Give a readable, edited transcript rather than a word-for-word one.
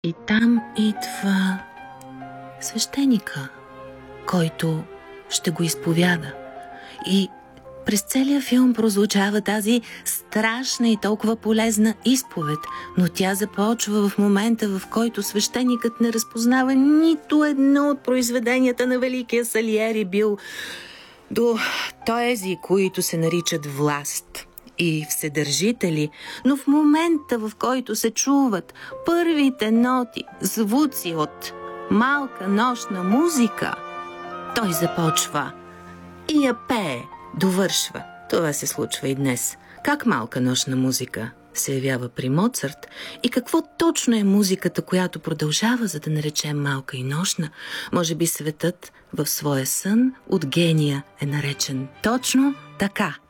И там идва свещеника, който ще го изповяда. И през целия филм прозвучава тази страшна и толкова полезна изповед, но тя започва в момента, в който свещеникът не разпознава нито едно от произведенията на великия Салиери, бил до тези, които се наричат власт и вседържители, но в момента, в който се чуват първите ноти, звуци от малка нощна музика, той започва и я пее, довършва. Това се случва и днес. Как малка нощна музика се явява при Моцарт и какво точно е музиката, която продължава, за да наречем малка и нощна? Може би светът в своя сън от гения е наречен точно така.